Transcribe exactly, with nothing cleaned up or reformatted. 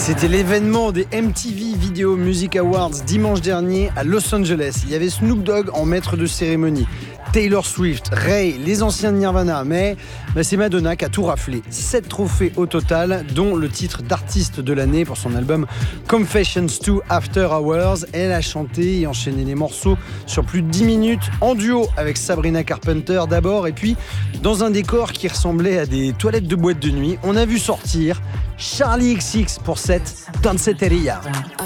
C'était l'événement des M T V Video Music Awards dimanche dernier à Los Angeles. Il y avait Snoop Dogg en maître de cérémonie, Taylor Swift, Ray, les anciens de Nirvana, mais bah, c'est Madonna qui a tout raflé. sept trophées au total, dont le titre d'artiste de l'année pour son album Confessions deux After Hours. Elle a chanté et enchaîné les morceaux sur plus de dix minutes, en duo avec Sabrina Carpenter d'abord, et puis dans un décor qui ressemblait à des toilettes de boîte de nuit, on a vu sortir Charli X C X pour cette Danceteria. I